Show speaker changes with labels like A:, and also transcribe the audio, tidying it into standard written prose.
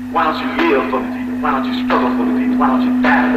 A: Why don't you live for the people? Why don't you struggle for the people? Why don't you die